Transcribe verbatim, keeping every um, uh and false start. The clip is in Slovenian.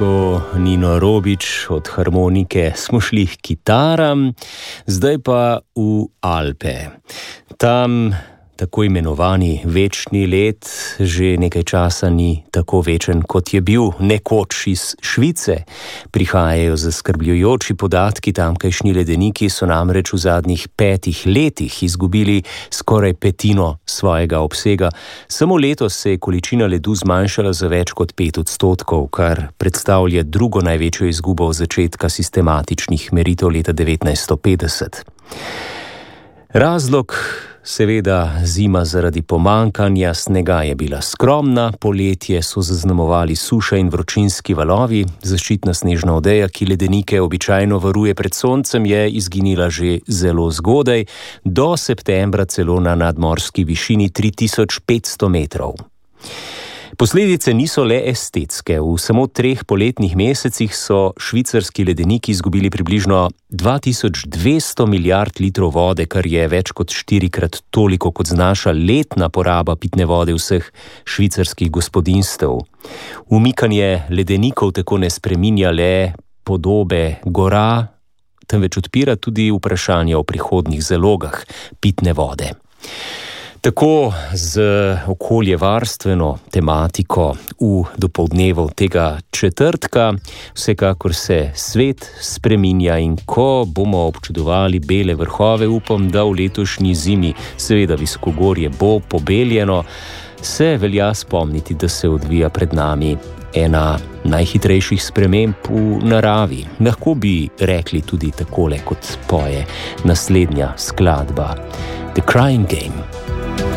rekel Nino Robič, od harmonike smo šli k kitaram, zdaj pa v Alpe. Tam tako imenovani večni led že nekaj časa ni tako večen, kot je bil nekoč. Iz Švice prihajajo zaskrbljujoči podatki, tamkajšnji ledeniki so namreč v zadnjih petih letih izgubili skoraj petino svojega obsega. Samo letos se je količina ledu zmanjšala za več kot pet odstotkov, kar predstavlja drugo največjo izgubo od začetka sistematičnih meritev leta devetnajststo petdeset. Razlog seveda zima zaradi pomanjkanja snega je bila skromna, poletje so zaznamovali suša in vročinski valovi, zaščitna snežna odeja, ki ledenike običajno varuje pred soncem, je izginila že zelo zgodaj, do septembra celo na nadmorski višini tri tisoč petsto metrov. Posledice niso le estetske. V samo treh poletnih mesecih so švicarski ledeniki izgubili približno dva tisoč dvesto milijard litrov vode, kar je več kot štirikrat toliko, kot znaša letna poraba pitne vode vseh švicarskih gospodinjstev. Umikanje ledenikov tako ne spreminja le podobe gora, temveč odpira tudi vprašanja o prihodnjih zalogah pitne vode. Tako z okoljevarstveno tematiko v dopoldnevu tega četrtka vsekakor se svet spreminja in ko bomo občudovali bele vrhove, upam, da v letošnji zimi, seveda visokogorje bo pobeljeno, se velja spomniti, da se odvija pred nami ena najhitrejših sprememb v naravi. Lahko bi rekli tudi takole, kot poje naslednja skladba The Crying Game.